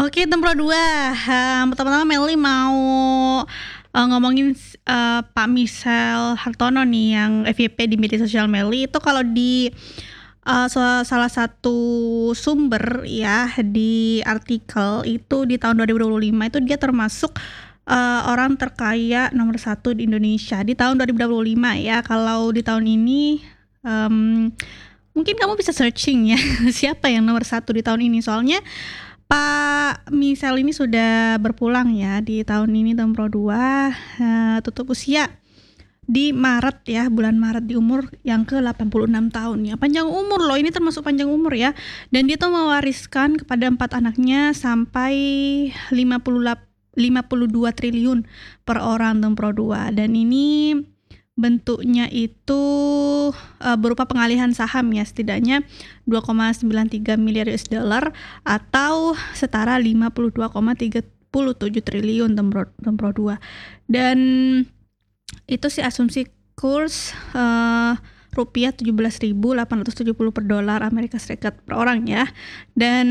Oke, Tempro 2. Pertama-tama Meli mau ngomongin Pak Misel Hartono nih yang FYP di media sosial Meli itu kalau di salah satu sumber ya di artikel itu di tahun 2025 itu dia termasuk orang terkaya nomor 1 di Indonesia di tahun 2025 ya. Kalau di tahun ini mungkin kamu bisa searching ya siapa yang nomor 1 di tahun ini, soalnya Pak Misel ini sudah berpulang ya di tahun ini, tahun Pro 2, tutup usia di Maret ya, bulan Maret di umur yang ke-86 tahun ya. Panjang umur loh, ini termasuk panjang umur ya. Dan dia tuh mewariskan kepada 4 anaknya sampai 52 triliun per orang Tempro 2. Dan ini bentuknya itu berupa pengalihan saham ya, setidaknya 2,93 miliar US dollar atau setara 52,37 triliun Tempro 2. Dan itu sih asumsi kurs rupiah 17.870 per dolar Amerika Serikat per orang ya. Dan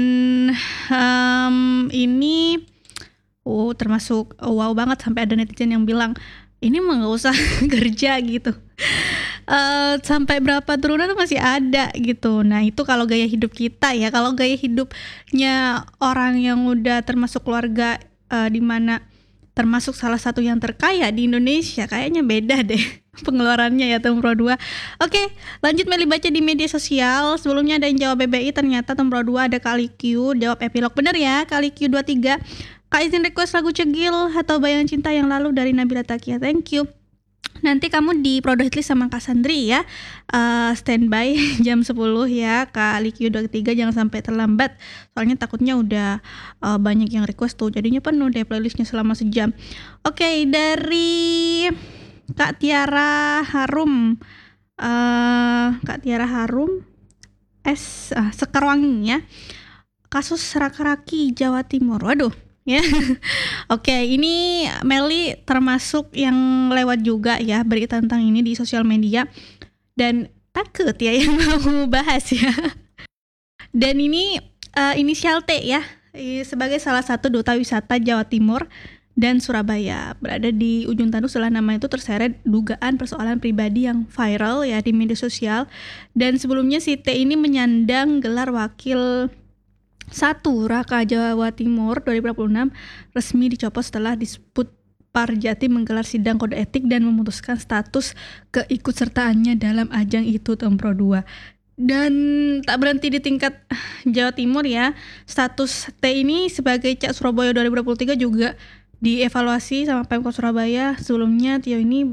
ini termasuk wow banget, sampai ada netizen yang bilang ini mah nggak usah kerja gitu. Sampai berapa turunan tuh masih ada gitu. Nah itu kalau gaya hidup kita ya. Kalau gaya hidupnya orang yang udah termasuk keluarga di mana termasuk salah satu yang terkaya di Indonesia, kayaknya beda deh pengeluarannya ya Tempro 2. Oke, lanjut Meli baca di media sosial. Sebelumnya ada yang jawab BBI, ternyata Tempro 2 ada Kali Q jawab epilog. Bener ya, Kali Q 23. Kak izin request lagu Cegil atau Bayang Cinta yang lalu dari Nabila Takia. Thank you. Nanti kamu di Prodo Hitlist sama Kak Sandri ya. Standby jam 10 ya Kak Q 23, jangan sampai terlambat. Soalnya takutnya udah banyak yang request tuh, jadinya penuh deh playlistnya selama sejam. Oke, dari Kak Tiara Harum. Kak Tiara Harum Sekarwangi ya. Kasus Raki Jawa Timur. Waduh. Ya, oke, ini Meli termasuk yang lewat juga ya berita tentang ini di sosial media dan takut ya yang mau bahas ya. Dan ini inisial T ya, sebagai salah satu duta wisata Jawa Timur dan Surabaya, berada di ujung tanduk setelah nama itu terseret dugaan persoalan pribadi yang viral ya di media sosial. Dan sebelumnya si T ini menyandang gelar wakil 1 Raka Jawa Timur 2026 resmi dicopot setelah Disput Parjati menggelar sidang kode etik dan memutuskan status keikutsertaannya dalam ajang itu Tempro 2. Dan tak berhenti di tingkat Jawa Timur ya, status T ini sebagai Cak Surabaya 2023 juga dievaluasi sama Pemkot Surabaya. Sebelumnya Tio ini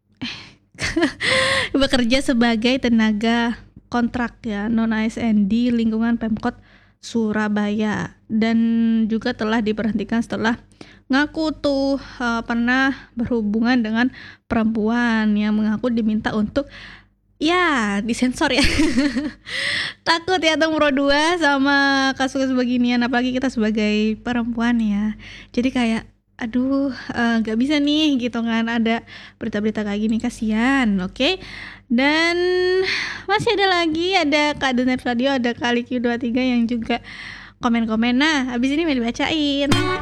bekerja sebagai tenaga kontrak ya, non ASN di lingkungan Pemkot Surabaya, dan juga telah diberhentikan setelah ngaku tuh pernah berhubungan dengan perempuan yang mengaku diminta untuk ya disensor ya. Takut ya Tempro 2 sama kasus beginian, apalagi kita sebagai perempuan ya. Jadi kayak aduh gak bisa nih gitu kan, ada berita-berita kayak gini, kasihan. Oke. Dan masih ada lagi, ada Kak Donet Radio, ada Kali Q 23 yang juga komen-komen. Nah habis ini mau dibacain.